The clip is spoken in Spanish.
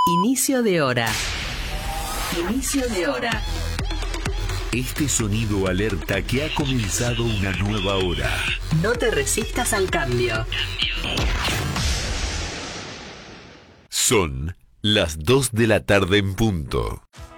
Inicio de hora. Inicio de hora. Este sonido alerta que ha comenzado una nueva hora. No te resistas al cambio. Son las 2 de la tarde en punto.